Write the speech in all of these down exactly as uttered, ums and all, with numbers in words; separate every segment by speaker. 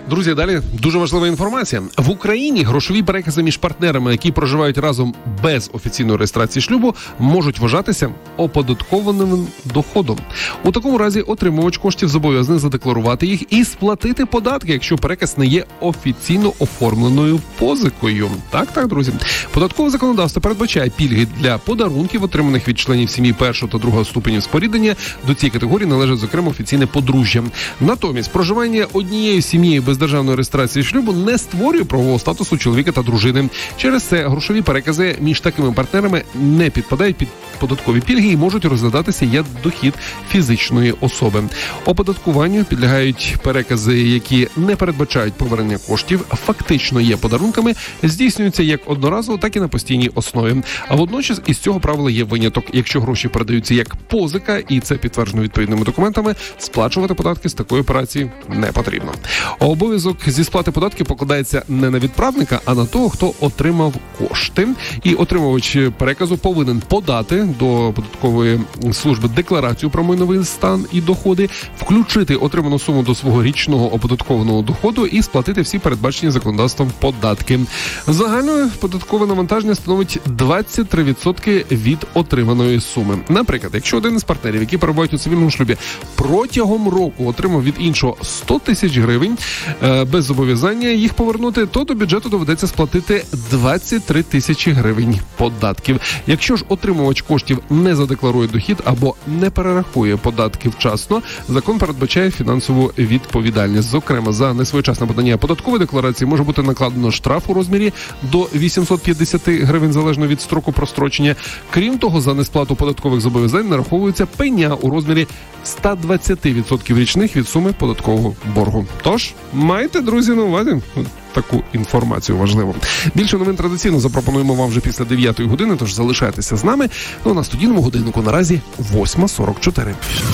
Speaker 1: Друзі, далі дуже важлива інформація. В Україні грошові перекази між партнерами, які проживають разом без офіційної реєстрації шлюбу, можуть вважатися оподаткованим доходом. У такому разі отримувач коштів зобов'язаний задекларувати їх і сплатити податки, якщо переказ не є офіційно оформленою позикою. Так, так, друзі. Податкове законодавство передбачає пільги для подарунків, отриманих від членів сім'ї першого та другого ступенів споріднення. До цієї категорії належить, зокрема, офіційне подружжя. Натомість, проживання однією сім'єю без державної реєстрації шлюбу не створює правового статусу чоловіка та дружини. Через це грошові перекази між такими партнерами не підпадають під податкові пільги і можуть розглядатися як дохід фізичної особи. Оподаткуванню підлягають перекази, які не передбачають повернення коштів, фактично є подарунками, здійснюються як одноразово, так і на постійній основі. А водночас із цього правила є виняток. Якщо гроші передаються як позика, і це підтверджено відповідними документами, сплачувати податки з такої операції не потрібно. Обов'язок зі сплати податків покладається не на відправника, а на того, хто отримав кошти. І отримувач переказу повинен подати до податкової служби декларацію про майновий стан і доходи, включити отриману суму до свого річного оподаткованого доходу і сплатити всі передбачені законодавством податки. Загальне податкове навантаження становить двадцять три відсотки від отриманої суми. Наприклад, якщо один із партнерів, які перебувають у цивільному шлюбі, протягом року отримав від іншого сто тисяч гривень е, без зобов'язання їх повернути, то до бюджету доведеться сплатити двадцять три тисячі гривень податків. Якщо ж отримувач коштів не задекларує дохід або не перерахує податки вчасно, закон передбачає фінансову відповідальність. Зокрема, за несвоєчасне подання податкової декларації може бути накладено штраф у розмірі до вісімсот п'ятдесят гривень залежно від строку прострочення. Крім того, за несплату податкових зобов'язань нараховується пеня у розмірі сто двадцять відсотків річних від суми податкового боргу. Тож, майте, друзі, на увазі таку інформацію важливу. Більше новин традиційно запропонуємо вам вже після дев'ятої години, тож залишайтеся з нами. Ну, на студійному годиннику наразі восьма сорок чотири.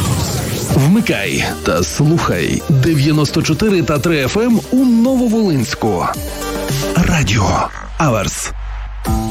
Speaker 2: Вмикай та слухай дев'яносто чотири та три еф ем у Нововолинську. Радіо Аверс.